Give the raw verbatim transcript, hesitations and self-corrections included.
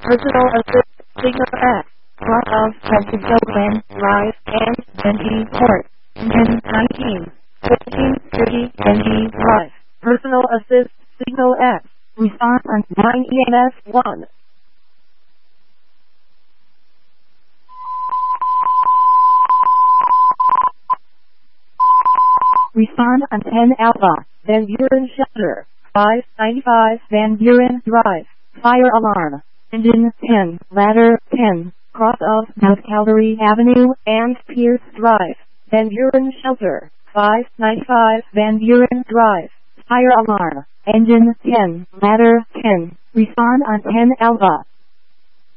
Personal Assist, Signal X, Cross of Francisco Glen Drive, and Benji Court. Engine nineteen, fifteen thirty, Benji Drive. Personal Assist, Signal X, response on nine E M S one. Respond on ten Alpha, Van Buren Shelter, five ninety-five Van Buren Drive. Fire alarm. Engine ten, ladder ten, cross of South Calvary Avenue and Pierce Drive. Van Buren Shelter, five ninety-five Van Buren Drive. Fire alarm. Engine ten, ladder ten. Respond on ten Alpha.